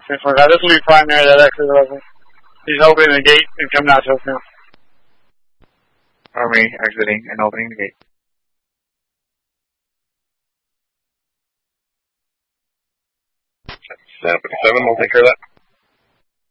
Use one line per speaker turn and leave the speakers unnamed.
This will be primary, that exit over. He's opening the gate and coming out to us now.
Army exiting and opening the gate.
757, we'll take care of that.